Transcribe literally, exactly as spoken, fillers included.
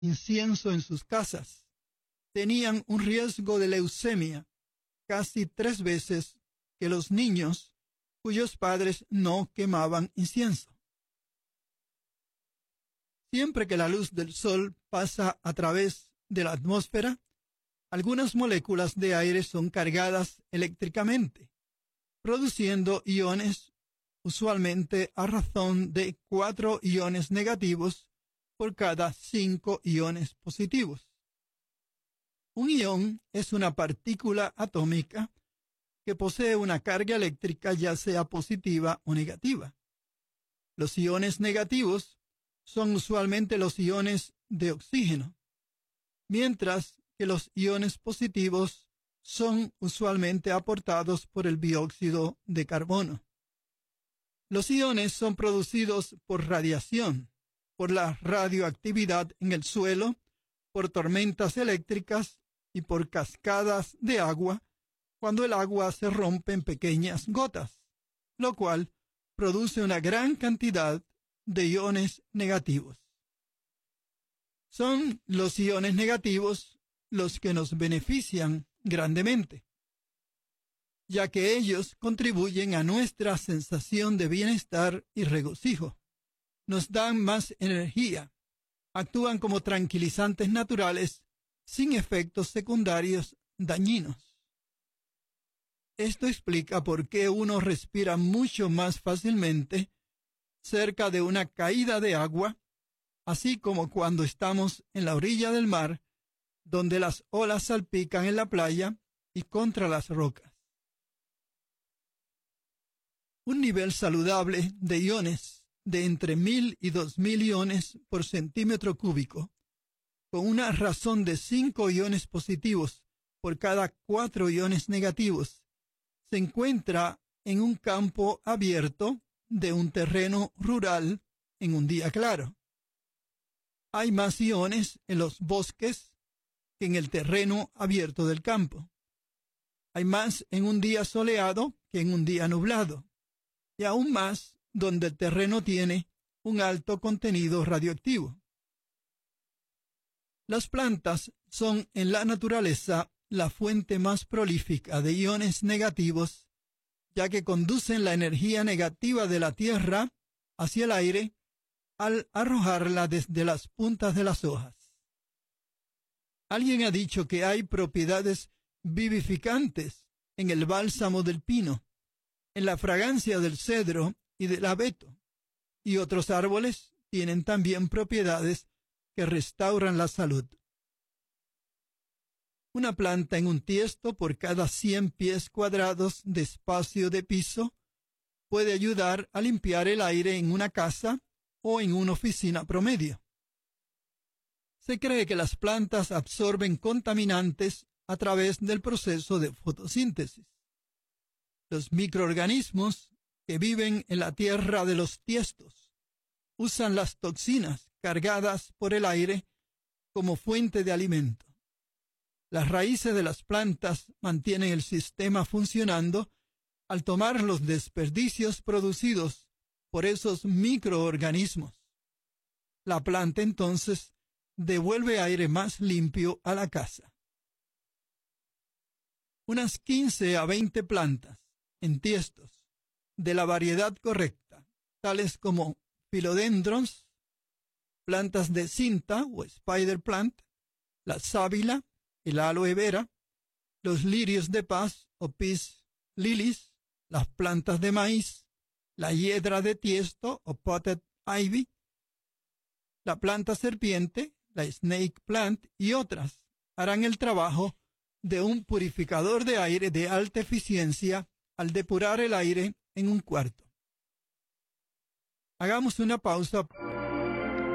incienso en sus casas tenían un riesgo de leucemia casi tres veces que los niños cuyos padres no quemaban incienso. Siempre que la luz del sol pasa a través de la atmósfera, algunas moléculas de aire son cargadas eléctricamente, produciendo iones, usualmente a razón de cuatro iones negativos por cada cinco iones positivos. Un ion es una partícula atómica que posee una carga eléctrica ya sea positiva o negativa. Los iones negativos son usualmente los iones de oxígeno, mientras que los iones positivos son usualmente aportados por el dióxido de carbono. Los iones son producidos por radiación, por la radioactividad en el suelo, por tormentas eléctricas y por cascadas de agua cuando el agua se rompe en pequeñas gotas, lo cual produce una gran cantidad de iones negativos. Son los iones negativos los que nos benefician grandemente, ya que ellos contribuyen a nuestra sensación de bienestar y regocijo. Nos dan más energía, actúan como tranquilizantes naturales sin efectos secundarios dañinos. Esto explica por qué uno respira mucho más fácilmente cerca de una caída de agua, así como cuando estamos en la orilla del mar, donde las olas salpican en la playa y contra las rocas. Un nivel saludable de iones de entre mil y dos mil iones por centímetro cúbico, con una razón de cinco iones positivos por cada cuatro iones negativos, se encuentra en un campo abierto de un terreno rural en un día claro. Hay más iones en los bosques que en el terreno abierto del campo. Hay más en un día soleado que en un día nublado, y aún más donde el terreno tiene un alto contenido radioactivo. Las plantas son en la naturaleza la fuente más prolífica de iones negativos, ya que conducen la energía negativa de la tierra hacia el aire al arrojarla desde las puntas de las hojas. Alguien ha dicho que hay propiedades vivificantes en el bálsamo del pino, en la fragancia del cedro y del abeto, y otros árboles tienen también propiedades que restauran la salud. Una planta en un tiesto por cada cien pies cuadrados de espacio de piso puede ayudar a limpiar el aire en una casa o en una oficina promedio. Se cree que las plantas absorben contaminantes a través del proceso de fotosíntesis. Los microorganismos que viven en la tierra de los tiestos usan las toxinas cargadas por el aire como fuente de alimento. Las raíces de las plantas mantienen el sistema funcionando al tomar los desperdicios producidos por esos microorganismos. La planta entonces devuelve aire más limpio a la casa. Unas quince a veinte plantas en tiestos de la variedad correcta, tales como philodendrons, plantas de cinta o spider plant, la sábila, el aloe vera, los lirios de paz o peace lilies, las plantas de maíz, la hiedra de tiesto o potted ivy, la planta serpiente, la snake plant y otras harán el trabajo de un purificador de aire de alta eficiencia al depurar el aire en un cuarto. Hagamos una pausa.